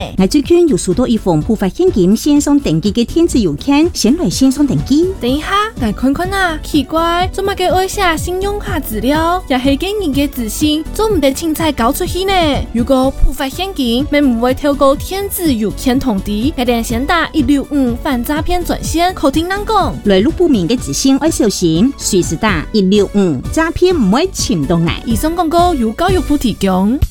我最近又收到一封普发现金线上登记的电子邮件，先来线上登记。 等一下，来看看啊，奇怪，做乜嘅爱写信用卡资料，也係嘅人嘅自信，做唔得凊彩交出去呢？如果普发现金，咪唔會透過電子郵件通知，一定先打165反詐騙專線，口聽人講。 來路不明嘅資訊要小心，隨時打165，詐騙唔會潛到嚟。 以上廣告由教育部提供。